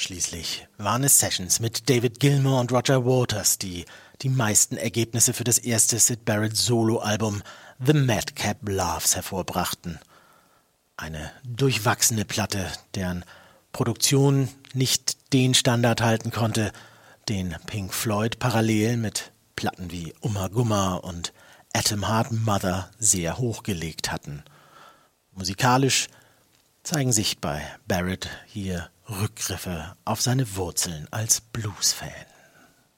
Schließlich waren es Sessions mit David Gilmour und Roger Waters, die die meisten Ergebnisse für das erste Syd Barrett Soloalbum The Madcap Laughs hervorbrachten. Eine durchwachsene Platte, deren Produktion nicht den Standard halten konnte, den Pink Floyd parallel mit Platten wie Ummagumma und Atom Heart Mother sehr hochgelegt hatten. Musikalisch zeigen sich bei Barrett hier Rückgriffe auf seine Wurzeln als Blues-Fan.